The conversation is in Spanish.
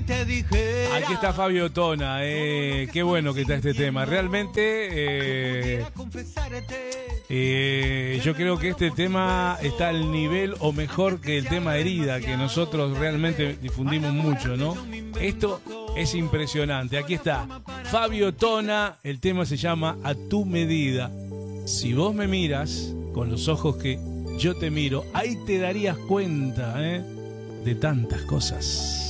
te dijera. Aquí está Fabio Tona, qué bueno que está este tema. Realmente yo creo que este tema está al nivel o mejor que el tema Herida, que nosotros realmente difundimos mucho, ¿no? Esto es impresionante. Aquí está Fabio Tona, el tema se llama A tu medida. Si vos me miras con los ojos que yo te miro, ahí te darías cuenta, de tantas cosas.